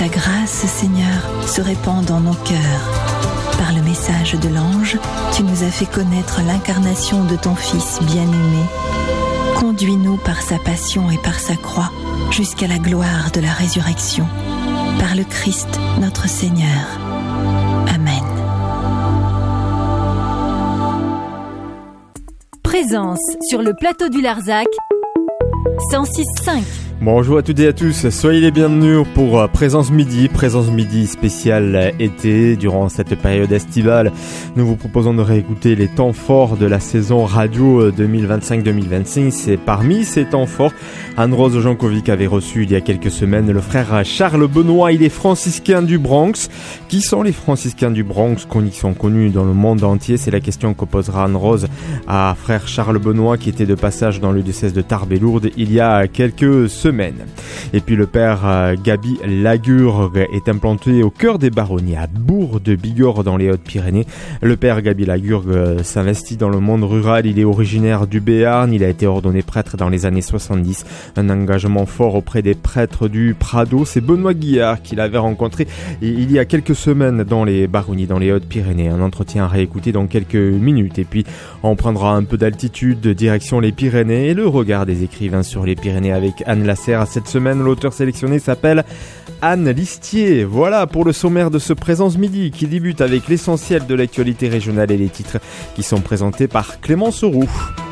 ta grâce, Seigneur, se répand dans nos cœurs. Par le message de l'ange, tu nous as fait connaître l'incarnation de ton Fils bien-aimé. Conduis-nous par sa passion et par sa croix, jusqu'à la gloire de la résurrection. Par le Christ, notre Seigneur. Amen. Présence sur le plateau du Larzac, 106.5. Bonjour à toutes et à tous, soyez les bienvenus pour Présence Midi spécial été. Durant cette période estivale, nous vous proposons de réécouter les temps forts de la saison radio 2025-2026. Et parmi ces temps forts, Anne-Rose Jankovic avait reçu il y a quelques semaines le frère Charles Benoît. Il est franciscain du Bronx. Qui sont les franciscains du Bronx qui sont connus dans le monde entier? C'est la question que posera Anne-Rose à frère Charles Benoît, qui était de passage dans le diocèse de Tarbes et Lourdes il y a quelques semaines. Et puis le père Gaby Lagurgue est implanté au cœur des Baronnies, à Bourg-de-Bigorre dans les Hautes-Pyrénées. Le père Gaby Lagurgue s'investit dans le monde rural. Il est originaire du Béarn. Il a été ordonné prêtre dans les années 70. Un engagement fort auprès des prêtres du Prado. C'est Benoît Guillard qu'il avait rencontré il y a quelques semaines dans les Baronnies, dans les Hautes-Pyrénées. Un entretien à réécouter dans quelques minutes. Et puis on prendra un peu d'altitude, direction les Pyrénées et le regard des écrivains sur les Pyrénées avec Anne Lasserre. Cette semaine, l'auteur sélectionné s'appelle Anne Listier. Voilà pour le sommaire de ce Présence Midi qui débute avec l'essentiel de l'actualité régionale et les titres qui sont présentés par Clémence Roux.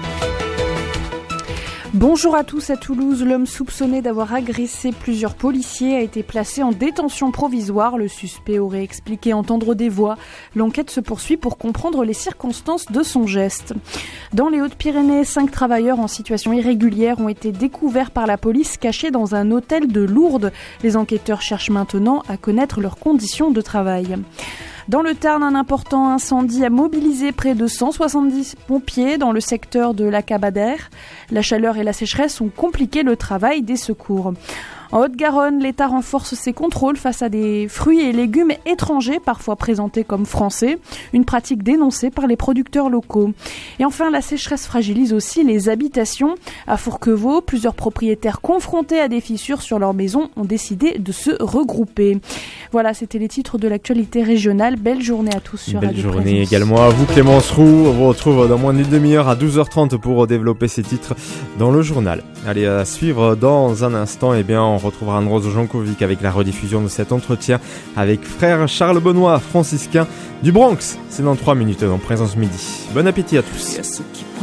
Bonjour à tous. À Toulouse, l'homme soupçonné d'avoir agressé plusieurs policiers a été placé en détention provisoire. Le suspect aurait expliqué entendre des voix. L'enquête se poursuit pour comprendre les circonstances de son geste. Dans les Hautes-Pyrénées, 5 travailleurs en situation irrégulière ont été découverts par la police cachés dans un hôtel de Lourdes. Les enquêteurs cherchent maintenant à connaître leurs conditions de travail. Dans le Tarn, un important incendie a mobilisé près de 170 pompiers dans le secteur de la Cabadère. La chaleur et la sécheresse ont compliqué le travail des secours. En Haute-Garonne, l'État renforce ses contrôles face à des fruits et légumes étrangers, parfois présentés comme français, une pratique dénoncée par les producteurs locaux. Et enfin, la sécheresse fragilise aussi les habitations. À Fourquevaux, plusieurs propriétaires confrontés à des fissures sur leur maison ont décidé de se regrouper. Voilà, c'était les titres de l'actualité régionale. Belle journée à tous sur Radio Présence. Belle journée également à vous, Clémence Roux. On vous retrouve dans moins d'une demi-heure à 12h30 pour développer ces titres dans le journal. Allez, à suivre dans un instant, on retrouvera Anne-Rose Jankovic avec la rediffusion de cet entretien avec frère Charles Benoît, franciscain du Bronx. C'est dans 3 minutes dans Présence Midi. Bon appétit à tous.